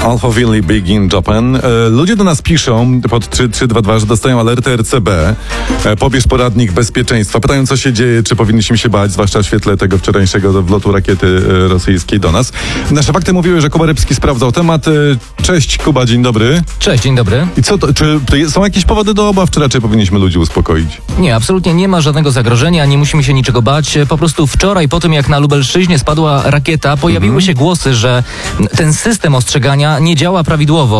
Alphaville Big in Japan. Ludzie do nas piszą pod 3322, że dostają alertę RCB. Pobierz poradnik bezpieczeństwa. Pytają, co się dzieje, czy powinniśmy się bać, zwłaszcza w świetle tego wczorajszego wlotu rakiety rosyjskiej do nas. Nasze fakty mówiły, że Kuba Rybski sprawdzał temat. Cześć Kuba, dzień dobry. Cześć, dzień dobry. I co to, czy są jakieś powody do obaw, czy raczej powinniśmy ludzi uspokoić? Nie, absolutnie nie ma żadnego zagrożenia, nie musimy się niczego bać. Po prostu wczoraj, po tym jak na Lubelszczyźnie spadła rakieta, pojawiły się głosy, że ten system ostrzegania nie działa prawidłowo.